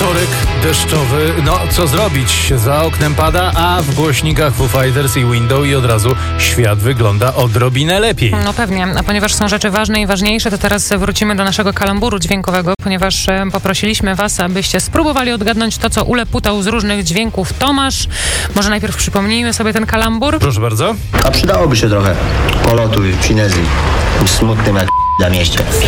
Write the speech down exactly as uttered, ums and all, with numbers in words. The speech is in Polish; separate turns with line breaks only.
Wtorek deszczowy. No, co zrobić? Za oknem pada, a w głośnikach Foo Fighters i Window i od razu świat wygląda odrobinę lepiej.
No pewnie, a ponieważ są rzeczy ważne i ważniejsze, to teraz wrócimy do naszego kalamburu dźwiękowego, ponieważ poprosiliśmy was, abyście spróbowali odgadnąć to, co uleputał z różnych dźwięków Tomasz. Może najpierw przypomnijmy sobie ten kalambur?
Proszę bardzo.
A przydałoby się trochę polotu i finezji w smutnym jak na mieście.